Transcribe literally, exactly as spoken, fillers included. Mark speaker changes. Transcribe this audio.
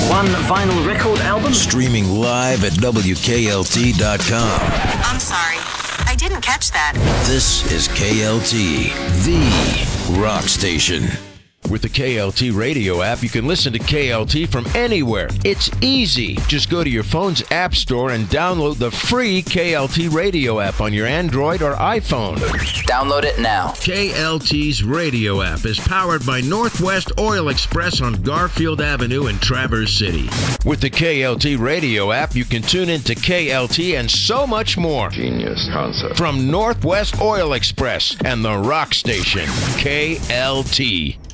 Speaker 1: One vinyl record album?
Speaker 2: Streaming live at W K L T dot com.
Speaker 3: I'm sorry, I didn't catch that.
Speaker 2: This is K L T, the rock station. With the K L T radio app, you can listen to K L T from anywhere. It's easy. Just go to your phone's app store and download the free K L T radio app on your Android or iPhone.
Speaker 4: Download it now.
Speaker 2: K L T's radio app is powered by Northwest Oil Express on Garfield Avenue in Traverse City. With the K L T radio app, you can tune into K L T and so much more.
Speaker 5: Genius concept.
Speaker 2: From Northwest Oil Express and the rock station, K L T.